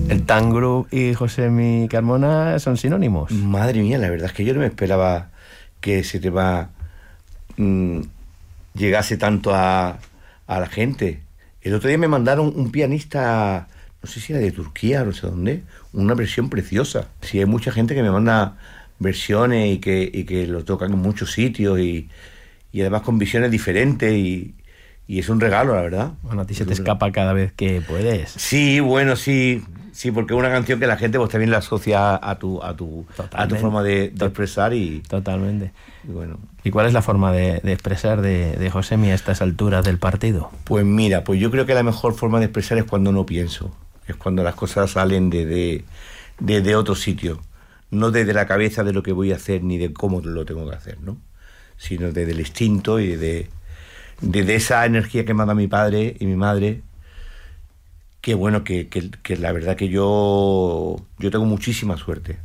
El Tangro y Josemi Carmona son sinónimos. Madre mía, la verdad es que yo no me esperaba que ese tema llegase tanto a la gente. El otro día me mandaron un pianista, no sé si era de Turquía, no sé dónde, una versión preciosa. Sí, hay mucha gente que me manda versiones y que lo tocan en muchos sitios y además con visiones diferentes y es un regalo, la verdad. Bueno, a ti se te escapa cada vez que puedes. Sí, bueno, sí, porque es una canción que la gente pues también la asocia a tu forma de expresar y... Totalmente. Y bueno. ¿Y cuál es la forma de expresar de Josemi a estas alturas del partido? Pues mira, pues yo creo que la mejor forma de expresar es cuando no pienso. Es cuando las cosas salen desde otro sitio. No desde la cabeza de lo que voy a hacer ni de cómo lo tengo que hacer, ¿no? Sino desde el instinto y desde esa energía que manda mi padre y mi madre. Que bueno, que la verdad que yo tengo mucha suerte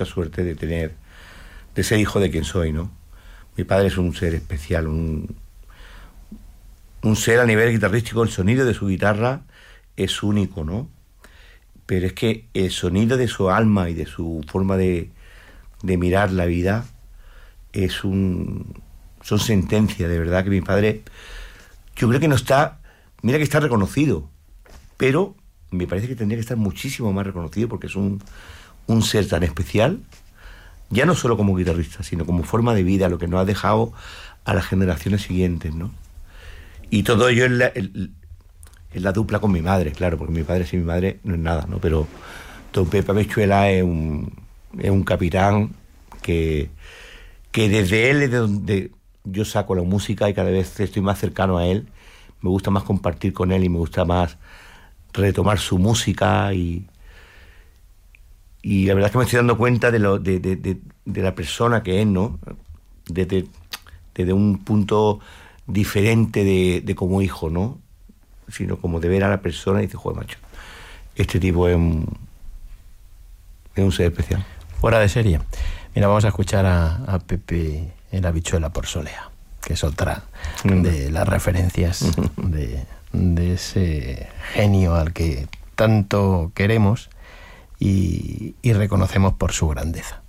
de ser hijo de quien soy, ¿no? Mi padre es un ser especial, un ser a nivel guitarrístico. El sonido de su guitarra es único, ¿no? Pero es que el sonido de su alma y de su forma de mirar la vida son sentencias, de verdad, que mi padre, yo creo que no está, mira que está reconocido, pero me parece que tendría que estar muchísimo más reconocido porque es un ser tan especial, ya no solo como guitarrista, sino como forma de vida, lo que nos ha dejado a las generaciones siguientes, ¿no? Y todo ello es la dupla con mi madre, claro, porque mi padre sin mi madre no es nada, ¿no? Pero don Pepe Amechuela es un capitán que desde él es de donde yo saco la música y cada vez estoy más cercano a él. Me gusta más compartir con él y me gusta más retomar su música y la verdad es que me estoy dando cuenta de la persona que es, ¿no? Desde un punto diferente de como hijo, ¿no? Sino como de ver a la persona y decir, joder, macho, este tipo es un ser especial. Fuera de serie. Mira, vamos a escuchar a Pepe el Habichuela por Solea, que es otra de las referencias de ese genio al que tanto queremos y reconocemos por su grandeza.